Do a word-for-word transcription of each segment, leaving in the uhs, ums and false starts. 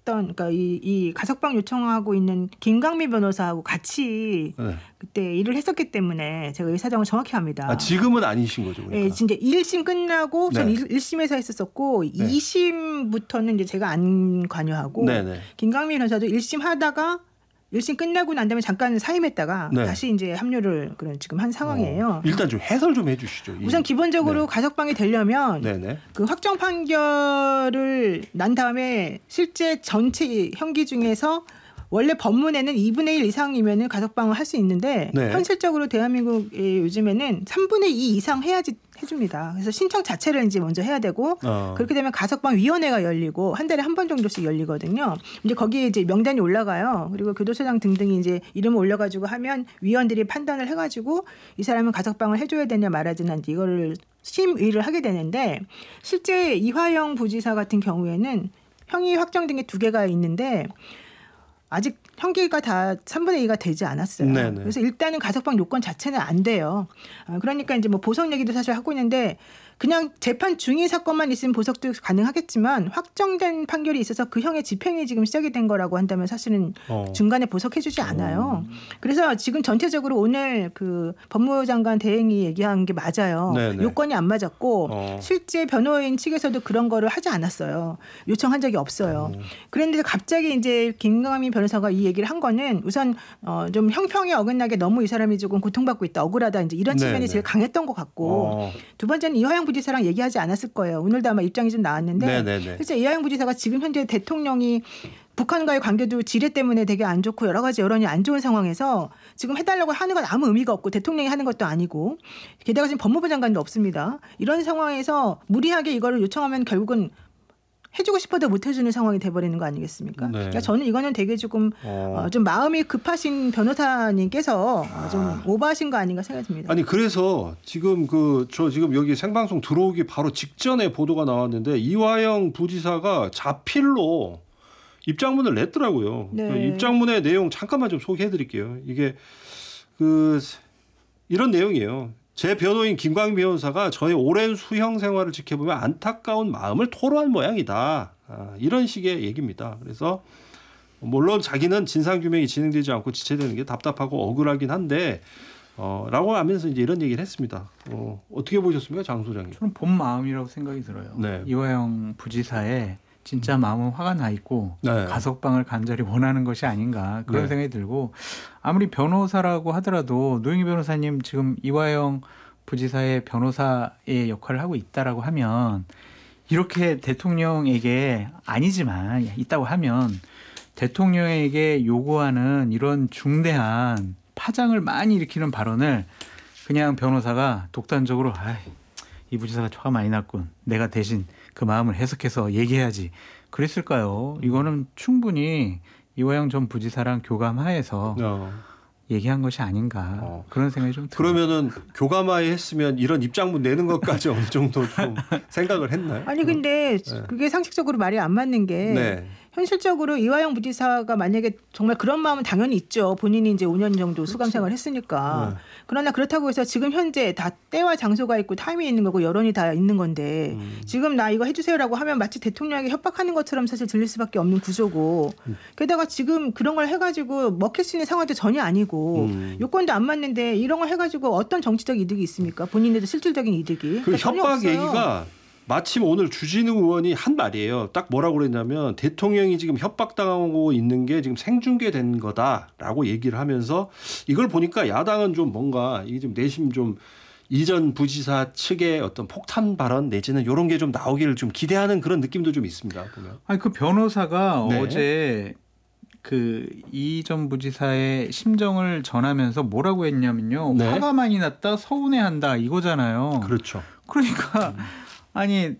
했던 그러니까 이, 이 가석방 요청하고 있는 김강미 변호사하고 같이 네. 그때 일을 했었기 때문에 제가 이 사정을 정확히 합니다. 아, 지금은 아니신 거죠? 그러니까. 네, 진짜 일 심 끝나고 전 네. 일 심에서 했었었고 네. 이 심부터는 이제 제가 안 관여하고 네, 네. 김강미 변호사도 일 심 하다가 일 심 끝나고 난 다음에 잠깐 사임했다가 네. 다시 이제 합류를 그런 지금 한 상황이에요. 어, 일단 좀 해설 좀 해주시죠. 우선 기본적으로 네. 가석방이 되려면 네네. 그 확정 판결을 난 다음에 실제 전체 형기 중에서 원래 법문에는 이분의 일 이상이면 가석방을 할 수 있는데 네. 현실적으로 대한민국에 요즘에는 삼분의 이 이상 해야지 해줍니다. 그래서 신청 자체를 이제 먼저 해야 되고 어. 그렇게 되면 가석방위원회가 열리고 한 달에 한 번 정도씩 열리거든요. 이제 거기에 이제 명단이 올라가요. 그리고 교도소장 등등이 이제 이름을 올려가지고 하면 위원들이 판단을 해가지고 이 사람은 가석방을 해줘야 되냐 말아야지는 이거를 심의를 하게 되는데 실제 이화영 부지사 같은 경우에는 형이 확정된 게 두 개가 있는데 아직 형기가 다 삼분의 이가 되지 않았어요. 네네. 그래서 일단은 가석방 요건 자체는 안 돼요. 그러니까 이제 뭐 보석 얘기도 사실 하고 있는데 그냥 재판 중인 사건만 있으면 보석도 가능하겠지만 확정된 판결이 있어서 그 형의 집행이 지금 시작이 된 거라고 한다면 사실은 어. 중간에 보석해주지 않아요. 음. 그래서 지금 전체적으로 오늘 그 법무부 장관 대행이 얘기한 게 맞아요. 네네. 요건이 안 맞았고 어. 실제 변호인 측에서도 그런 거를 하지 않았어요. 요청한 적이 없어요. 음. 그런데 갑자기 이제 김강미 변호사가 이 얘기를 한 거는 우선 어 좀 형평에 어긋나게 너무 이 사람이 조금 고통받고 있다, 억울하다 이제 이런 측면이 네네. 제일 강했던 것 같고 어. 두 번째는 이화영 부지사랑 얘기하지 않았을 거예요. 오늘도 아마 입장이 좀 나왔는데 실제 이화영 부지사가 지금 현재 대통령이 북한과의 관계도 지뢰 때문에 되게 안 좋고 여러 가지 여론이 안 좋은 상황에서 지금 해달라고 하는 건 아무 의미가 없고 대통령이 하는 것도 아니고 게다가 지금 법무부 장관도 없습니다. 이런 상황에서 무리하게 이거를 요청하면 결국은 해주고 싶어도 못 해주는 상황이 돼버리는 거 아니겠습니까? 네. 그러니까 저는 이거는 되게 조금 어. 어, 좀 마음이 급하신 변호사님께서 아. 좀 오버하신 거 아닌가 생각이 듭니다. 아니 그래서 지금 그 저 지금 여기 생방송 들어오기 바로 직전에 보도가 나왔는데 이화영 부지사가 자필로 입장문을 냈더라고요. 네. 그 입장문의 내용 잠깐만 좀 소개해드릴게요. 이게 그 이런 내용이에요. 제 변호인 김광민 변호사가 저의 오랜 수형 생활을 지켜보며 안타까운 마음을 토로한 모양이다. 아, 이런 식의 얘기입니다. 그래서 물론 자기는 진상규명이 진행되지 않고 지체되는 게 답답하고 억울하긴 한데 어, 라고 하면서 이제 이런 얘기를 했습니다. 어, 어떻게 보셨습니까, 장 소장님? 저는 본 마음이라고 생각이 들어요. 네. 이화영 부지사의 진짜 마음은 화가 나 있고 네. 가석방을 간절히 원하는 것이 아닌가 그런 네. 생각이 들고 아무리 변호사라고 하더라도 노영희 변호사님 지금 이화영 부지사의 변호사의 역할을 하고 있다라고 하면 이렇게 대통령에게 아니지만 있다고 하면 대통령에게 요구하는 이런 중대한 파장을 많이 일으키는 발언을 그냥 변호사가 독단적으로 아이, 이 부지사가 화가 많이 났군. 내가 대신 그 마음을 해석해서 얘기해야지. 그랬을까요? 이거는 충분히 이화영 전 부지사랑 교감하에서 어. 얘기한 것이 아닌가 어. 그런 생각이 좀 들어요. 그러면은 교감하에 했으면 이런 입장문 내는 것까지 어느 정도 좀 생각을 했나요? 아니 근데 네. 그게 상식적으로 말이 안 맞는 게 네. 현실적으로 이화영 부지사가 만약에 정말 그런 마음은 당연히 있죠. 본인이 이제 오 년 정도 수감 생활을 했으니까. 네. 그러나 그렇다고 해서 지금 현재 다 때와 장소가 있고 타임이 있는 거고 여론이 다 있는 건데 음. 지금 나 이거 해주세요라고 하면 마치 대통령에게 협박하는 것처럼 사실 들릴 수밖에 없는 구조고 음. 게다가 지금 그런 걸 해가지고 먹힐 수 있는 상황도 전혀 아니고 음. 요건도 안 맞는데 이런 걸 해가지고 어떤 정치적 이득이 있습니까? 본인에도 실질적인 이득이. 그 협박 없어요. 얘기가 마침 오늘 주진우 의원이 한 말이에요. 딱 뭐라고 그랬냐면 대통령이 지금 협박당하고 있는 게 지금 생중계된 거다라고 얘기를 하면서 이걸 보니까 야당은 좀 뭔가 이게 좀 내심 좀 이전 부지사 측의 어떤 폭탄 발언 내지는 이런 게 좀 나오기를 좀 기대하는 그런 느낌도 좀 있습니다. 보면. 아니 그 변호사가 네. 어제 그 이 전 부지사의 심정을 전하면서 뭐라고 했냐면요. 네. 화가 많이 났다, 서운해한다 이거잖아요. 그렇죠. 그러니까. 음. 아니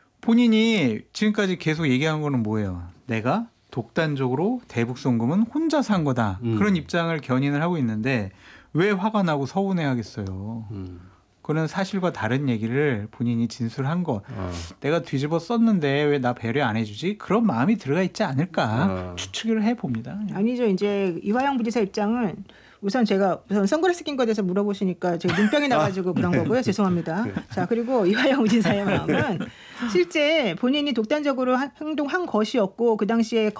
본인이 지금까지 계속 얘기한 거는 뭐예요? 내가 독단적으로 대북 송금은 혼자서 한 거다. 음. 그런 입장을 견인을 하고 있는데 왜 화가 나고 서운해하겠어요. 음. 그런 사실과 다른 얘기를 본인이 진술한 것. 어. 내가 뒤집어 썼는데 왜 나 배려 안 해주지? 그런 마음이 들어가 있지 않을까 어. 추측을 해봅니다. 아니죠. 이제 이화영 부지사 입장은 우선 제가 우선 선글라스 낀 거에 대해서 물어보시니까 제가 눈병이 나가지고 아, 그런 네. 거고요. 죄송합니다. 네. 자 그리고 이화영 부지사의 마음은 실제 본인이 독단적으로 행동한 것이었고 그 당시에